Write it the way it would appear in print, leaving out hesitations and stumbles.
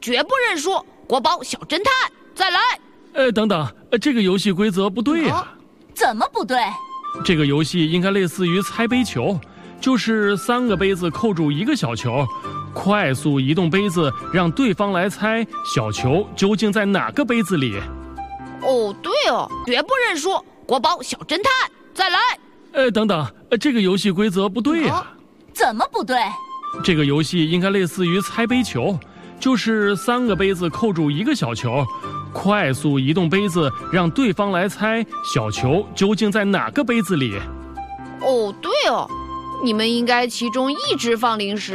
绝不认输！国宝小侦探，再来！ 等等，这个游戏规则不对呀。 怎么不对？ 这个游戏应该类似于猜杯球，就是3个杯子扣住1个小球，快速移动杯子，让对方来猜小球究竟在哪个杯子里。 哦，对哦，绝不认输！国宝小侦探，再来！ 等等，这个游戏规则不对呀。 怎么不对？ 这个游戏应该类似于猜杯球，就是3个杯子扣住1个小球，快速移动杯子，让对方来猜小球究竟在哪个杯子里。 哦，对哦，你们应该其中一只放零食。